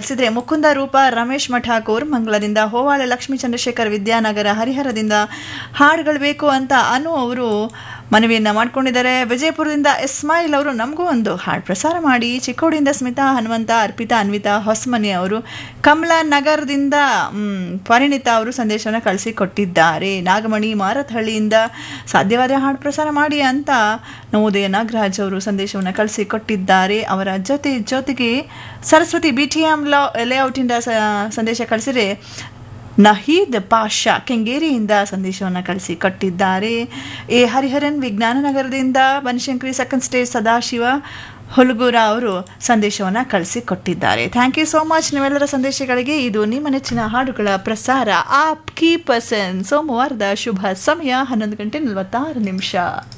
ಕಳಿಸಿದರೆ ಮುಕುಂದ ರೂಪ ರಮೇಶ್ ಮಠಾಕೂರ್ ಮಂಗಳದಿಂದ, ಹೋವಾಳೆ ಲಕ್ಷ್ಮೀ ಚಂದ್ರಶೇಖರ್ ವಿದ್ಯಾನಗರ ಹರಿಹರದಿಂದ ಹಾಡುಗಳು ಬೇಕು ಅಂತ ಅನು ಅವರು ಮನವಿಯನ್ನು ಮಾಡ್ಕೊಂಡಿದ್ದಾರೆ. ವಿಜಯಪುರದಿಂದ ಇಸ್ಮಾಯಿಲ್ ಅವರು ನಮಗೂ ಒಂದು ಹಾಡು ಪ್ರಸಾರ ಮಾಡಿ. ಚಿಕ್ಕೋಡಿಯಿಂದ ಸ್ಮಿತಾ, ಹನುಮಂತ, ಅರ್ಪಿತಾ, ಅನ್ವಿತಾ, ಹೊಸಮನಿ ಅವರು, ಕಮಲಾ ನಗರದಿಂದ ಪರಿಣಿತಾ ಅವರು ಸಂದೇಶವನ್ನು ಕಳಿಸಿಕೊಟ್ಟಿದ್ದಾರೆ. ನಾಗಮಣಿ ಮಾರತ್ಹಳ್ಳಿಯಿಂದ ಸಾಧ್ಯವಾದ ಹಾಡು ಪ್ರಸಾರ ಮಾಡಿ ಅಂತ ನವೋದಯ ನಾಗರಾಜ್ ಅವರು ಸಂದೇಶವನ್ನು ಕಳಿಸಿಕೊಟ್ಟಿದ್ದಾರೆ. ಅವರ ಜೊತೆಗೆ ಸರಸ್ವತಿ BTM ಲೇಔಟಿಂದ ಸಂದೇಶ ಕಳಿಸಿದರೆ ನಹೀದ್ ಪಾಷಾ ಕೆಂಗೇರಿಯಿಂದ ಸಂದೇಶವನ್ನು ಕಳಿಸಿಕೊಟ್ಟಿದ್ದಾರೆ. ಹರಿಹರನ್ ವಿಜ್ಞಾನ ನಗರದಿಂದ, ಬನಶಂಕರಿ ಸೆಕೆಂಡ್ ಸ್ಟೇಜ್ ಸದಾಶಿವ ಹುಲಗೂರ ಅವರು ಸಂದೇಶವನ್ನು ಕಳಿಸಿಕೊಟ್ಟಿದ್ದಾರೆ. Thank you so much ನೀವೆಲ್ಲರ ಸಂದೇಶಗಳಿಗೆ. ಇದು ನಿಮ್ಮ ನೆಚ್ಚಿನ ಹಾಡುಗಳ ಪ್ರಸಾರ ಆಪ್ ಕೀ ಪರ್ಸನ್ ಸೋಮವಾರದ ಶುಭ ಸಮಯ 11:46.